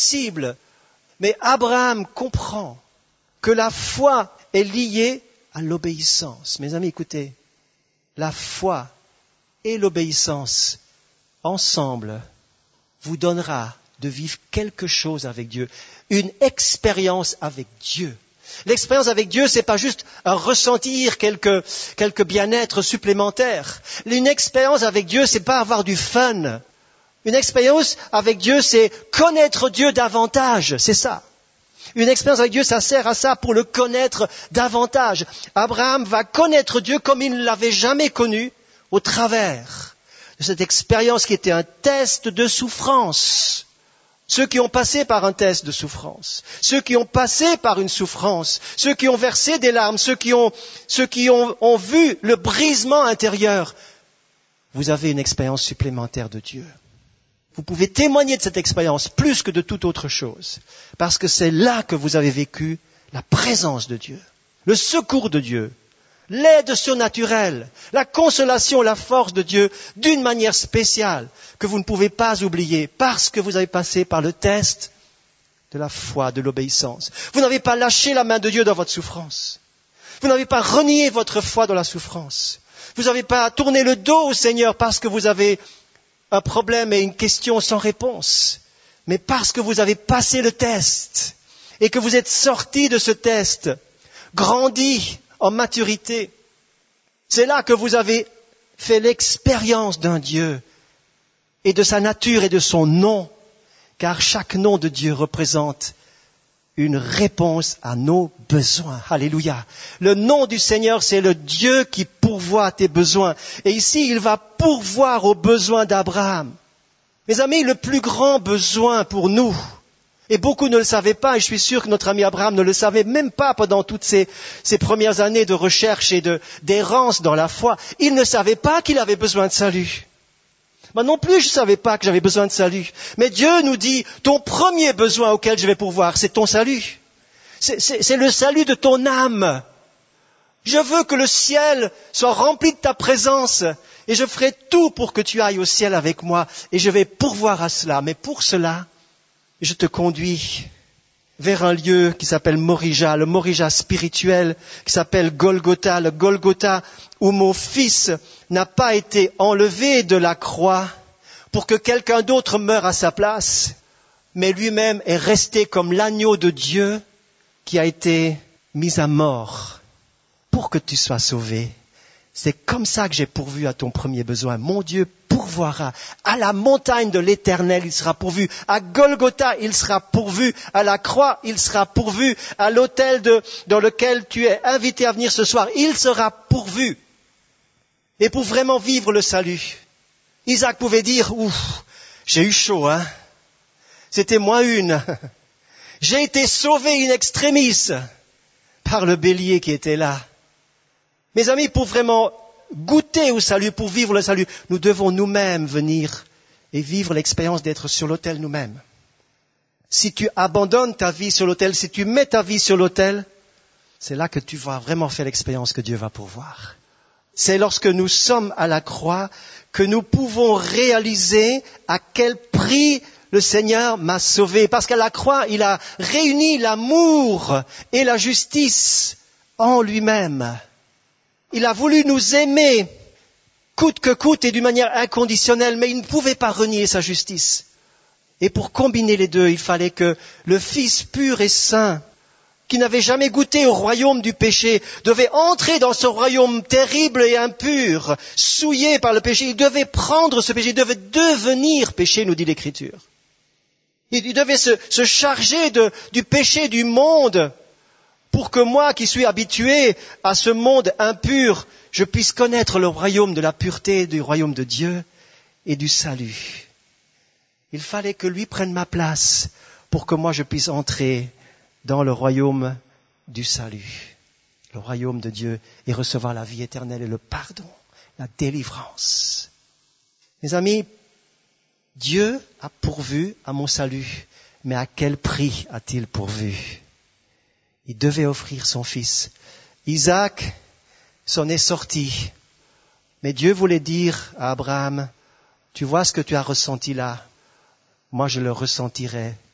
possible. Mais Abraham comprend que la foi est liée à l'obéissance. Mes amis, écoutez, la foi et l'obéissance ensemble vous donnera de vivre quelque chose avec Dieu, une expérience avec Dieu. L'expérience avec Dieu, c'est pas juste un ressentir quelques bien-être supplémentaires. Une expérience avec Dieu, c'est pas avoir du fun. Une expérience avec Dieu, c'est connaître Dieu davantage, c'est ça. Une expérience avec Dieu, ça sert à ça, pour le connaître davantage. Abraham va connaître Dieu comme il ne l'avait jamais connu, au travers de cette expérience qui était un test de souffrance. Ceux qui ont passé par un test de souffrance, ceux qui ont passé par une souffrance, ceux qui ont versé des larmes, ceux qui ont vu le brisement intérieur, vous avez une expérience supplémentaire de Dieu. Vous pouvez témoigner de cette expérience plus que de toute autre chose, parce que c'est là que vous avez vécu la présence de Dieu, le secours de Dieu, l'aide surnaturelle, la consolation, la force de Dieu d'une manière spéciale que vous ne pouvez pas oublier parce que vous avez passé par le test de la foi, de l'obéissance. Vous n'avez pas lâché la main de Dieu dans votre souffrance. Vous n'avez pas renié votre foi dans la souffrance. Vous n'avez pas tourné le dos au Seigneur parce que vous avez un problème et une question sans réponse, mais parce que vous avez passé le test et que vous êtes sorti de ce test, grandi en maturité. C'est là que vous avez fait l'expérience d'un Dieu et de sa nature et de son nom, car chaque nom de Dieu représente une réponse à nos besoins. Alléluia. Le nom du Seigneur, c'est le Dieu qui pourvoit à tes besoins. Et ici, il va pourvoir aux besoins d'Abraham. Mes amis, le plus grand besoin pour nous, et beaucoup ne le savaient pas, et je suis sûr que notre ami Abraham ne le savait même pas pendant toutes ces premières années de recherche et d'errance dans la foi. Il ne savait pas qu'il avait besoin de salut. Moi non plus, je ne savais pas que j'avais besoin de salut. Mais Dieu nous dit, ton premier besoin auquel je vais pourvoir, c'est ton salut. C'est le salut de ton âme. Je veux que le ciel soit rempli de ta présence, et je ferai tout pour que tu ailles au ciel avec moi, et je vais pourvoir à cela. Mais pour cela, je te conduis vers un lieu qui s'appelle Morija, le Morija spirituel, qui s'appelle Golgotha, le Golgotha où mon fils n'a pas été enlevé de la croix pour que quelqu'un d'autre meure à sa place, mais lui-même est resté comme l'agneau de Dieu qui a été mis à mort pour que tu sois sauvé. C'est comme ça que j'ai pourvu à ton premier besoin. Mon Dieu pourvoira. À la montagne de l'Éternel, il sera pourvu. À Golgotha, il sera pourvu. À la croix, il sera pourvu. À l'autel dans lequel tu es invité à venir ce soir, il sera pourvu. Et pour vraiment vivre le salut, Isaac pouvait dire, ouf, j'ai eu chaud, hein. C'était moi une. J'ai été sauvé in extremis par le bélier qui était là. Mes amis, pour vraiment goûter au salut, pour vivre le salut, nous devons nous-mêmes venir et vivre l'expérience d'être sur l'autel nous-mêmes. Si tu abandonnes ta vie sur l'autel, si tu mets ta vie sur l'autel, c'est là que tu vas vraiment faire l'expérience que Dieu va pourvoir. C'est lorsque nous sommes à la croix que nous pouvons réaliser à quel prix le Seigneur m'a sauvé. Parce qu'à la croix, il a réuni l'amour et la justice en lui-même. Il a voulu nous aimer coûte que coûte et d'une manière inconditionnelle, mais il ne pouvait pas renier sa justice. Et pour combiner les deux, il fallait que le Fils pur et saint, qui n'avait jamais goûté au royaume du péché, devait entrer dans ce royaume terrible et impur, souillé par le péché. Il devait prendre ce péché, il devait devenir péché, nous dit l'Écriture. Il devait se charger du péché du monde, pour que moi, qui suis habitué à ce monde impur, je puisse connaître le royaume de la pureté, du royaume de Dieu et du salut. Il fallait que lui prenne ma place pour que moi je puisse entrer dans le royaume du salut, le royaume de Dieu, et recevoir la vie éternelle et le pardon, la délivrance. Mes amis, Dieu a pourvu à mon salut, mais à quel prix a-t-il pourvu ? Il devait offrir son fils. Isaac s'en est sorti. Mais Dieu voulait dire à Abraham, tu vois ce que tu as ressenti là, moi je le ressentirai